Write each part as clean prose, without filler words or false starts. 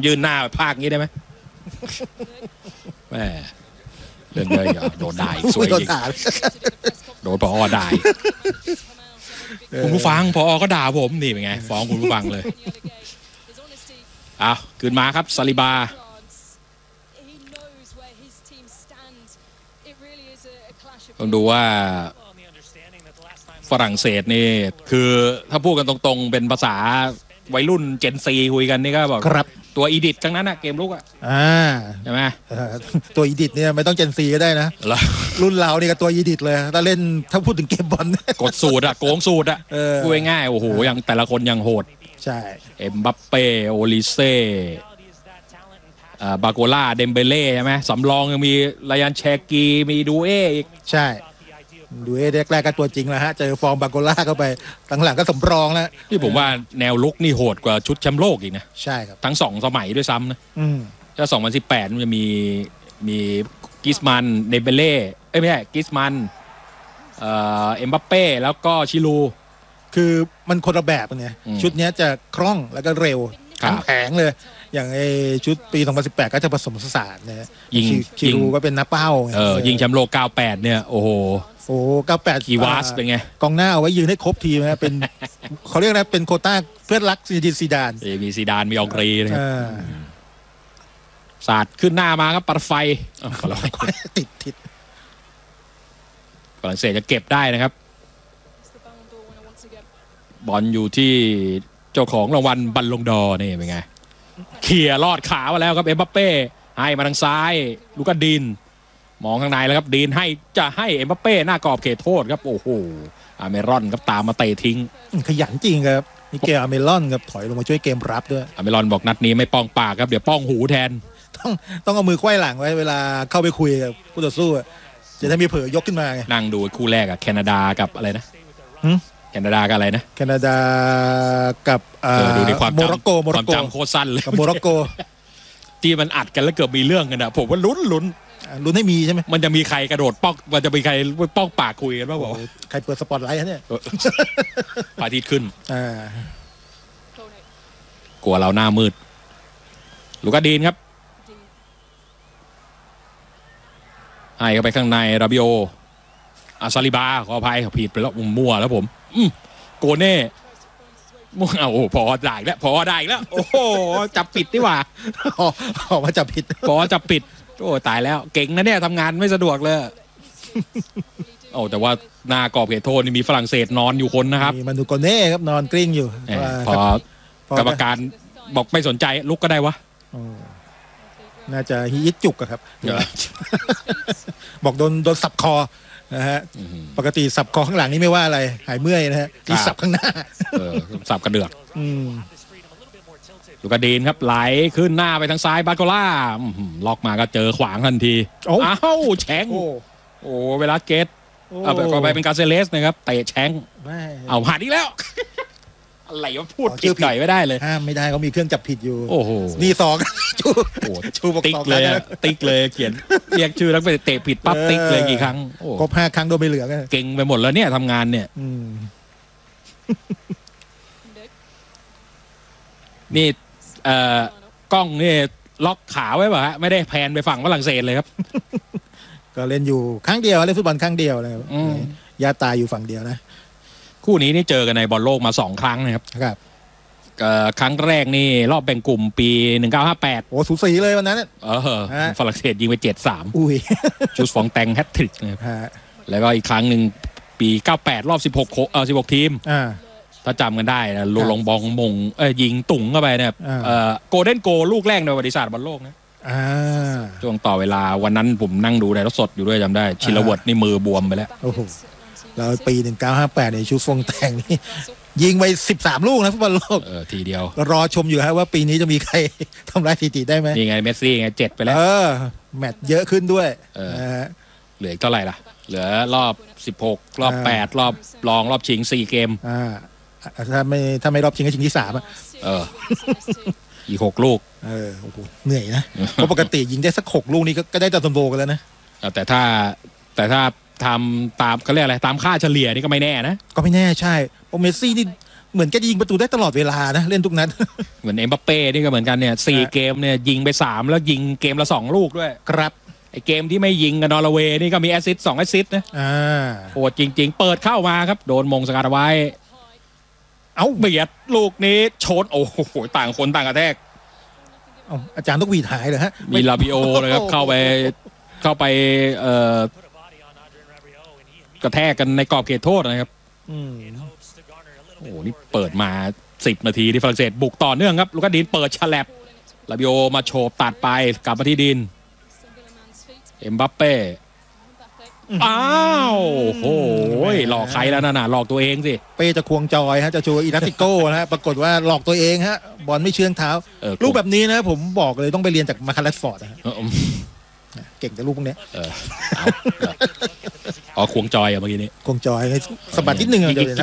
ยืนหน้าภาคงี้ได้ไหมแม่เรื่องเยอะโดนด่าสวยจริงโดนผอด่าคุณผู้ฟังผอก็ด่าผมนี่เป็นไงฟ้องคุณผู้ฟังเลยเอาขึ้นมาครับซาลิบาต้องดูว่าฝรั่งเศสนี่คือถ้าพูดกันตรงๆเป็นภาษาวัยรุ่นเจนซีคุยกันนี่ก็บอกครับตัวอีดิททั้งนั้นนะเกมลุกอ่ะใช่ไหมตัวอีดิทเนี่ยไม่ต้องเจนซีก็ได้นะรุ่นเรานี่ก็ตัวอีดิทเลยถ้าเล่นถ้าพูดถึงเกมบอลกดสูตรอะโกงสูตรอะพูดง่ายๆโอ้โหยังแต่ละคนยังโหดใช่เอ็มบัปเป้โอลิเซ่บาโกล่าเดมเบเล่ใช่ไหมสำรองยังมีรยันแชกีมีดูเออีกใช่ดูเอแรกๆก็ตัวจริงแล้วฮะเจอฟอร์มบาโกล่าเข้าไปหลังๆก็สำรองแล้วที่ผมว่าแนวลุกนี่โหดกว่าชุดแชมป์โลกอีกนะใช่ครับทั้ง2 สมัยด้วยซ้ำนะถ้า2018มันจะมีกิสมันเดมเบเล่ไม่ใช่กิสมันเอ็มบัปเป้แล้วก็ชิลูคือมันคนละแบบไงชุดนี้จะคล่องแล้วก็เร็วทั้งแผงเลยอย่างไอชุดปี2018ก็จะผสมผสานนะยิงชิลูก็เป็นนักเป้ายิงแชมป์โลก98เนี่ยโอ้โห 98 กีวาสเป็นไงกองหน้าเอาไว้ยืนให้ครบทีมนะเป็นเขาเรียกนะเป็นโควต้าเพื่อนรักซีดานมีซีดานมีองกรีนะครับศาสตร์ขึ้นหน้ามาครับปัดไฟติดฝรั่งเศสจะเก็บได้นะครับบอลอยู่ที่เจ้าของรางวัลบัลลงดอร์นี่เป็นไงเขี่ยลอดขามาแล้วครับเอ็มบัปเป้ให้มาทางซ้ายลูกาดินมองข้างในแล้วครับดีนจะให้เอ็มบัปเป้หน้ากรอบเขตโทษครับโอ้โหอาเมรอนครับตามมาเตะทิ้งขยันจริงครับนี่เกมอาเมรอนครับถอยลงมาช่วยเกมรับด้วยอาเมรอนบอกนัดนี้ไม่ป้องปากครับเดี๋ยวป้องหูแทนต้องเอามือไขว้หลังไว้เวลาเข้าไปคุยกับผู้ต่อสู้จะได้มีเผลอยกขึ้นมาไงนั่งดูคู่แรกอะแคนาดากับอะไรนะแคนาดากับอะไรนะแคนาดากับดูในความโมร็อกโกจำโคตรสั้นเลยกับโมร็อกโกที่มันอัดกันแล้วเกือบมีเรื่องกันอะผมว่าลุ้นให้มีใช่ไหมมันจะมีใครกระโดดป้องมันจะมีใครป้องปากคุยกันบ้างบอกใครเปิดสปอตไลท์เนี่ยพระอาทิตย์ขึ้นกลัวเราหน้ามืดลูกาดีนครับให้เข้าไปข้างในราบิโอซาลิบาขออภัยผิดไปแล้วมั่วแล้วผมโกเน่มั่วโอ้พอได้แล้วโอ้โหจับผิดดีกว่ามาจับผิดพอจับผิดโอ้ตายแล้วเก่งนะเนี่ยทำงานไม่สะดวกเลยโอ้แต่ว่าหน้ากรอบเขตโทษนี่มีฝรั่งเศสนอนอยู่คนนะครับมีมานูโกเน่ครับนอนกลิ้งอยู่พอกรรมการบอกไม่สนใจลุกก็ได้วะน่าจะฮิตจุกครับบอกโดนสับคอนะฮะปกติสับคอข้างหลังนี่ไม่ว่าอะไรหายเมื่อยนะฮะที่สับข้างหน้าสับกระเดือกลูกาดีนครับไหลขึ้นหน้าไปทางซ้ายบาโกล่าล็อกมาก็เจอขวางทันทีอ้าวแชงโอ้เวลาเกตเอาไปเป็นกาเซเลสนะครับเตะแชงเอาผ่านอีกแล้วอะไรวะพูดผิดหน่อยไม่ได้เลยห้ามไม่ได้เขามีเครื่องจับผิดอยู่โอ้โหนี่สองชูบอกติ๊กเลยเขียนเรียกชื่อแล้วไปเตะผิดปั๊บติ๊กเลยกี่ครั้งครบ5 ครั้งโดนไม่เหลือเก่งไปหมดแล้วเนี่ยทำงานเนี่ยนี่กล้องนี่ล็อกขาไว้ป่ะฮะไม่ได้แพนไปฝั่งฝรั่งเศสเลยครับก็เล่นอยู่ครั้งเดียวเล่นฟุตบอลครั้งเดียวเลยญาติตายอยู่ฝั่งเดียวนะคู่นี้นี่เจอกันในบอลโลกมา2 ครั้งนะครับครั้งแรกนี่รอบแบ่งกลุ่มปี1958 โอ้สูสีเลยวันนั้นฝรั่งเศสยิงไป7-3 อุ้ยจูสฟองแตงแฮตทริกนะครับแล้วก็อีกครั้งหนึ่งปี98รอบ16ทีมถ้าจำกันได้นะลงบองมงยิงตุ่งเข้าไปเนี่ยโกลเด้นโกลูกแรกในประวัติศาสตร์บอลโลกนะช่วงต่อเวลาวันนั้นผมนั่งดูในรถสดอยู่ด้วยจำได้ชิลเวิร์ดนี่มือบวมไปแล้วแล้วปี1958ในชูฟงแตงนี่ยิงไป13 ลูกนะฟุตบอลโลกทีเดียวรอชมอยู่ฮะว่าปีนี้จะมีใครทำลายสถิติได้ไหมนี่ไงเมสซี่ไง7ไปแล้วแมตช์เยอะขึ้นด้วยเหลืออีกเท่าไหร่ล่ะเหลือรอบ16รอบ8รอบรองรอบชิง4 เกมถ้าไม่รอบชิงก็ชิงที่3 อีก6 ลูกโอ้โหเหนื่อยนะเพราะปกติยิงได้สัก6 ลูกนี่ก็ได้ตัมโบกันแล้วนะแต่ถ้าทำตามเขาเรียกอะไรตามค่าเฉลี่ยนี่ก็ไม่แน่นะก็ไม่แน่ใช่เพราะเมสซี่นี่เหมือนแกยิงประตูได้ตลอดเวลานะเล่นทุกนัดเหมือนเอ็มบัปเป้นี่ก็เหมือนกันเนี่ย4เกมเนี่ยยิงไป3แล้วยิงเกมละ2ลูกด้วยครับไอเกมที่ไม่ยิงกับนอร์เวย์นี่ก็มีแอสซิสต์2แอสซิสต์นะโหดจริงๆเปิดเข้ามาครับโดนมงสกัดไว้เอาเบียดลูกนี้ชนโอ้โหต่างคนต่างกระแทกอาจารย์ต้องวีดหายเลยฮะมีลาบิโอนะครับเข้าไปกระแทกกันในกรอบเขตโทษนะครับโอ้โหนี่เปิดมา10นาทีที่ฝรั่งเศสบุกต่อเนื่องครับลูกดินเปิดฉลับลาบิโอมาโฉบตัดไปกลับมาที่ดินเอ็มบัปเป้อ้าวโอ้ยหลอกใครแล้วน่ะหลอกตัวเองสิเป้จะควงจอยฮะจะโชว์อีลาติโก้นะฮะปรากฏว่าหลอกตัวเองฮะบอลไม่เชื่องเท้าลูกแบบนี้นะผมบอกเลยต้องไปเรียนจากมาคาร์ลฟอร์ดนะเก่งแต่ลูกพวกนี้ควงจอยเมื่อกี้นี้ควงจอยสะบัดนิดนึงเดี๋ยว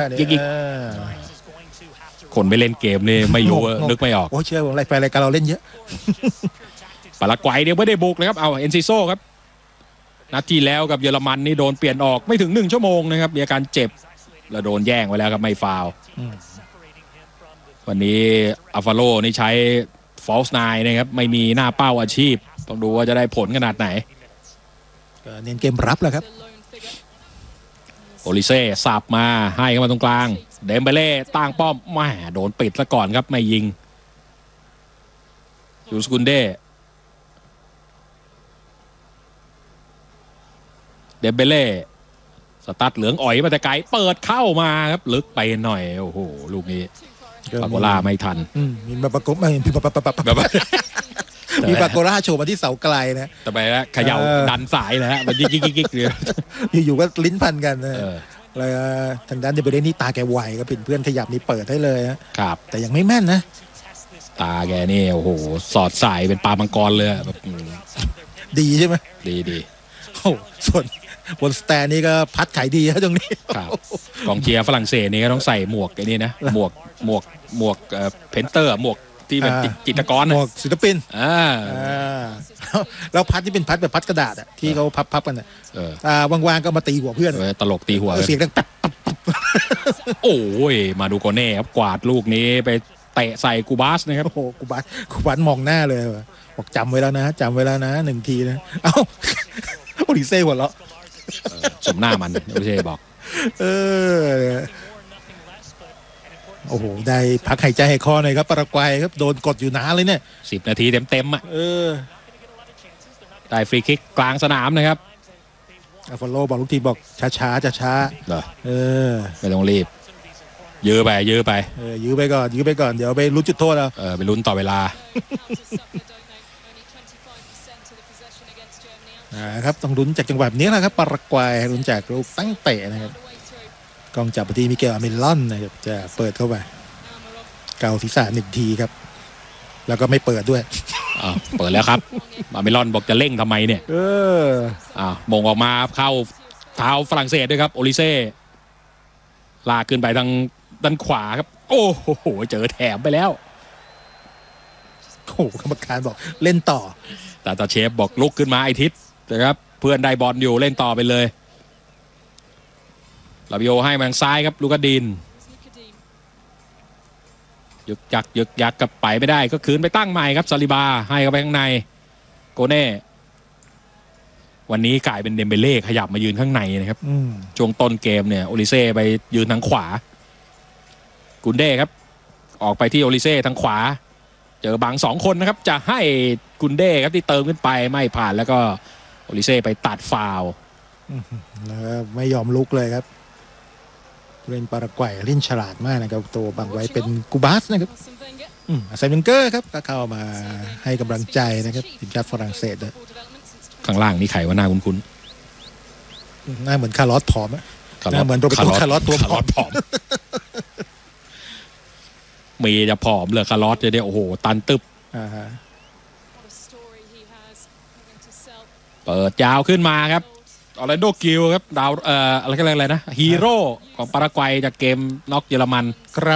คนไม่เล่นเกมนี่ไม่รู้นึกไม่ออกโอ้เชื่อผมรายการเราเล่นเยอะปารากวัยเดี๋ยวไม่ได้บุกเลยครับเอาเอ็นซิโซครับนัดที่แล้วกับเยอรมันนี่โดนเปลี่ยนออกไม่ถึง1ชั่วโมงนะครับมีอาการเจ็บแล้วโดนแย่งไว้แล้วครับไม่ฟาววันนี้อัลฟาโลนี่ใช้ฟอลส์ไนน์นะครับไม่มีหน้าเป้าอาชีพต้องดูว่าจะได้ผลขนาดไหนเน้นเกมรับแหละครับโอลิเซ่สับมาให้เข้ามาตรงกลางเดมเบเล่ตั้งป้อมแม่โดนปิดซะก่อนครับไม่ยิงยูสกุนเดเดมเบเล่สตัดเหลืองอ่อยมาแต่ไกลเปิดเข้ามาครับลึกไปหน่อยโอ้โหลูกนี้ปาโกล่าไม่ทันมีมาประกบไม่มีปาโกล่าโฉบมาที่เสาไกลนะแต่ไปแล้วเขย่าดันสายนะฮะมันยิกเลยอยู่ๆก็ลิ้นพันกันเลยทางด้านเดมเบเล่นี่ตาแกไวก็เป็นเพื่อนขยับนี่เปิดให้เลยครับแต่ยังไม่แม่นนะตาแกนี่โอ้โหสอดสายเป็นปลามังกรเลยแบบดีใช่ไหมดีโอ้ส่วนบนสแตนนี่ก็พัดขายดีครับตรงนี้กองเชียร์ฝรั่งเศสนี่ก็ต้องใส่หมวกไอ้นี่นะหมวกเพนเตอร์หมวกที่เป็นจิตรกรหมวกศิลปินแล้วพัดที่เป็นพัดแบบพัดกระดาษที่เขาพับกันว่างๆก็มาตีหัวเพื่อนตลกตีหัวเสียงดังตับโอ้ยมาดูโกเน่ครับกวาดลูกนี้ไปเตะใส่กูบาสนะครับโอ้โหกูบาสมองหน้าเลยบอกจำไว้แล้วนะ1 ทีนะเอ้าโอลิเซ่หัวเราะสมหน้ามันโอลิเซ่บอกโอ้โหได้พักหายใจให้คอหน่อยครับปารากวัยครับโดนกดอยู่นานเลยเนี่ย 10 นาทีเต็มอ่ะได้ฟรีคิกกลางสนามนะครับอัลฟาโลบอกลูกทีบอกช้าไม่ต้องรีบยื้อไปยื้อไปก่อนเดี๋ยวไปลุ้นจุดโทษแล้วไปลุ้นต่อเวลาครับต้องลุ้นจากจังหวะแบบนี้แหละครับปารากวัยลุ้นจากลูกตั้งเตะนะครับกองจับไปที่มิเกล อาเมลอนนะครับจะเปิดเข้าไปเกาศีรษะ1 ทีครับแล้วก็ไม่เปิดด้วยเปิดแล้วครับอาเมลอนบอกจะเร่งทำไมเนี่ยมงออกมาเข้าเท้าฝรั่งเศสด้วยครับโอลิเซ่ลากขึ้นไปทางด้านขวาครับโอ้โหเจอแถมไปแล้วโอ้กรรมการบอกเล่นต่อตาเชฟบอกลุกขึ้นมาไอทิศนะครับเพื่อนได้บอลอยู่เล่นต่อไปเลยลาบิโอให้มาทางซ้ายครับลูกดินยึกยักกับไปไม่ได้ก็คืนไปตั้งใหม่ครับซาลิบาให้เข้าไปข้างในโกเน่วันนี้กลายเป็นเดมเบเล่ขยับมายืนข้างในนะครับช่วงต้นเกมเนี่ยโอลิเซ่ไปยืนทางขวากุนเด้ครับออกไปที่โอลิเซ่ทางขวาเจอบัง2 คนนะครับจะให้กุนเด้ครับที่เติมขึ้นไปไม่ผ่านแล้วก็โอลิเซ่ไปตัดฟาวแล้วไม่ยอมลุกเลยครับเล่นปารากวัยเล่นฉลาดมากนะครับตัวบังไว้เป็นกูบาสนะครับอาร์เซนเกอร์ครับก็เข้ามาให้กำลังใจนะครับทีมชาติฝรั่งเศสด้วยข้างล่างนี่ใครว่าหน้าคุ้นหน้าเหมือนคาร์ลอสผอมหน้าเหมือนโรเบโตคาร์ลอสตัวผอมมีจะผอมเลยคาร์ลอสจะได้โอ้โหตันตึบเปิดยาวขึ้นมาครับออร์แลนโดกิลครับดาวอะไรนะฮีโร่ของปารากวัยจากเกมน็อกเยอรมันครับ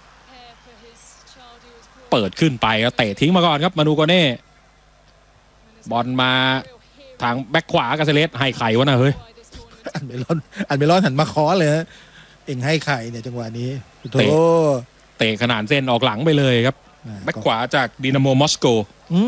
เปิดขึ้นไปก็เตะทิ้งมาก่อนครับมานูโกเน่บอลมาทางแบ็คขวากาเซเลสให้ไขวะนะเฮ้ยอันเมลอนหันมาคอเลยเอ็งให้ใครเนี่ยจังหวะนี้โถเตะขนานเส้นออกหลังไปเลยครับแบ็คขวาจากดินาโมมอสโก